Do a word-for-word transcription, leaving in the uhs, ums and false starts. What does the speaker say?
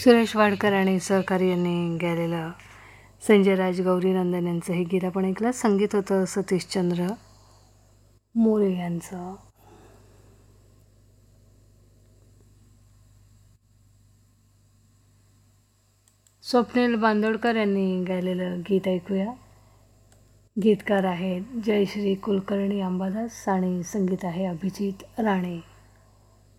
सुरेश वाडकर आणि सहकारी यांनी गायलेलं संजय राज गौरी नंदन यांचं हे गीत आपण ऐकलं. संगीत होतं सतीशचंद्र मोरे यांचं. स्वप्नील बांदोडकर यांनी गायलेलं गीत ऐकूया. गीतकार आहेत जयश्री कुलकर्णी अंबादास आणि संगीत आहे अभिजित राणे.